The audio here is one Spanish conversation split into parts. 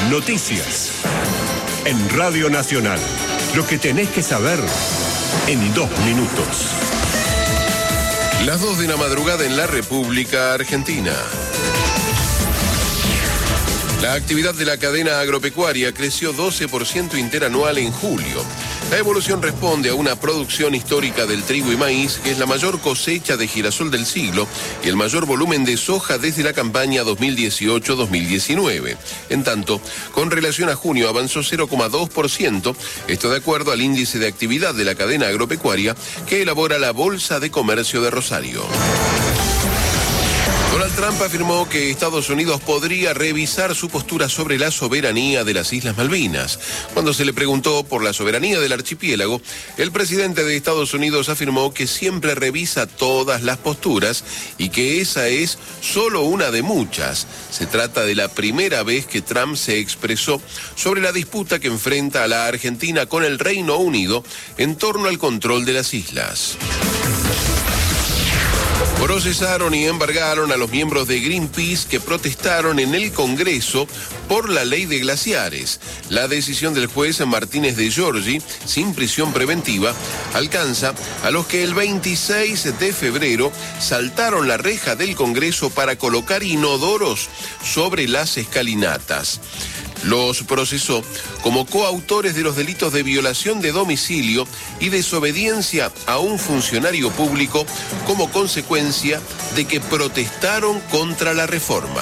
Noticias. En Radio Nacional. Lo que tenés que saber en 2 minutos. Las 2 de la madrugada en la República Argentina. La actividad de la cadena agropecuaria creció 12% interanual en julio. La evolución responde a una producción histórica del trigo y maíz, que es la mayor cosecha de girasol del siglo, y el mayor volumen de soja desde la campaña 2018-2019. En tanto, con relación a junio avanzó 0,2%, esto de acuerdo al índice de actividad de la cadena agropecuaria que elabora la Bolsa de Comercio de Rosario. Donald Trump afirmó que Estados Unidos podría revisar su postura sobre la soberanía de las Islas Malvinas. Cuando se le preguntó por la soberanía del archipiélago, el presidente de Estados Unidos afirmó que siempre revisa todas las posturas y que esa es solo una de muchas. Se trata de la primera vez que Trump se expresó sobre la disputa que enfrenta a la Argentina con el Reino Unido en torno al control de las islas. Procesaron y embargaron a los miembros de Greenpeace que protestaron en el Congreso por la ley de glaciares. La decisión del juez Martínez de Giorgi, sin prisión preventiva, alcanza a los que el 26 de febrero saltaron la reja del Congreso para colocar inodoros sobre las escalinatas. Los procesó como coautores de los delitos de violación de domicilio y desobediencia a un funcionario público como consecuencia de que protestaron contra la reforma.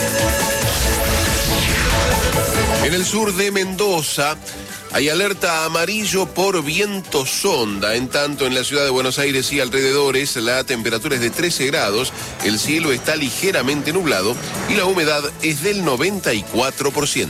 En el sur de Mendoza hay alerta amarillo por viento sonda. En tanto, en la ciudad de Buenos Aires y alrededores, la temperatura es de 13 grados, el cielo está ligeramente nublado y la humedad es del 94%.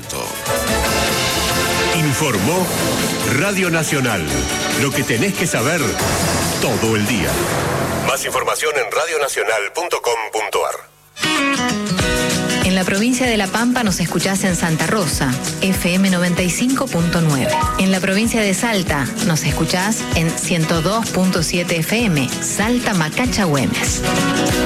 Informó Radio Nacional. Lo que tenés que saber todo el día. Más información en radionacional.com.ar. En la provincia de La Pampa nos escuchás en Santa Rosa, FM 95.9. En la provincia de Salta nos escuchás en 102.7 FM, Salta Macacha Güemes.